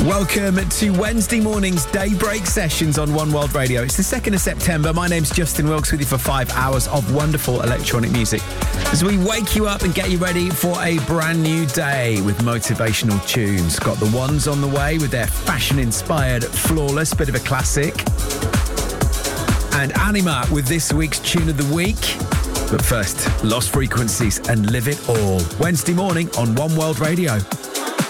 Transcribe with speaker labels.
Speaker 1: Welcome to Wednesday morning's Daybreak Sessions on One World Radio. It's the 2nd of September. My name's Justin Wilkes with you for 5 hours of wonderful electronic music as we wake you up and get you ready for a brand new day with motivational tunes. Got the Ones on the way with their fashion-inspired Flawless, bit of a classic. And Anima with this week's Tune of the Week. But first, Lost Frequencies and Live It All. Wednesday morning on One World Radio.